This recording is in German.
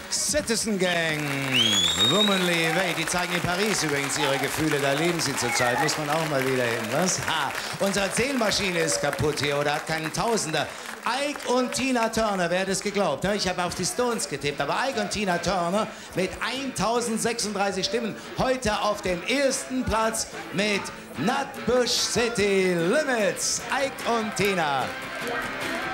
Citizen Gang, Womanly Way, die zeigen in Paris übrigens ihre Gefühle, da leben sie zurzeit, muss man auch mal wieder hin, was? Ha, unsere Zählmaschine ist kaputt hier oder hat keinen Tausender. Ike und Tina Turner, wer hätte es geglaubt? Ne? Ich habe auf die Stones getippt, aber Ike und Tina Turner mit 1036 Stimmen heute auf dem ersten Platz mit Nutbush City Limits. Ike und Tina.